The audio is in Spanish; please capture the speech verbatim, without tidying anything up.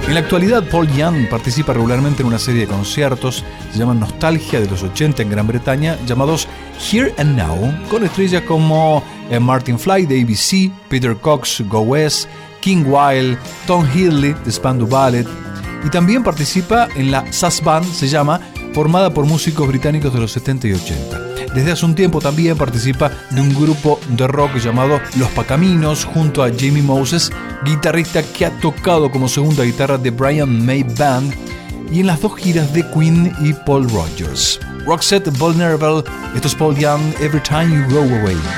En la actualidad, Paul Young participa regularmente en una serie de conciertos, se llaman Nostalgia de los ochenta en Gran Bretaña, llamados Here and Now, con estrellas como eh, Martin Fly de A B C, Peter Cox, Go West, King Wild, Tom Headley de Spandau Ballet, y también participa en la Sass Band, se llama, formada por músicos británicos de los setenta y ochenta. Desde hace un tiempo también participa de un grupo de rock llamado Los Pacaminos junto a Jamie Moses, guitarrista que ha tocado como segunda guitarra de Brian May Band y en las dos giras de Queen y Paul Rodgers. Roxette Vulnerable, esto es Paul Young, Every Time You Go Away.